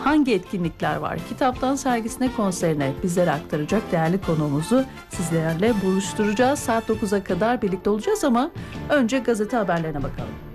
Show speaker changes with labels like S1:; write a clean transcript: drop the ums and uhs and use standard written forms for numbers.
S1: hangi etkinlikler var? Kitaptan sergisine, konserine bizlere aktaracak değerli konuğumuzu sizlerle buluşturacağız. Saat 9'a kadar birlikte olacağız ama önce gazete haberlerine bakalım.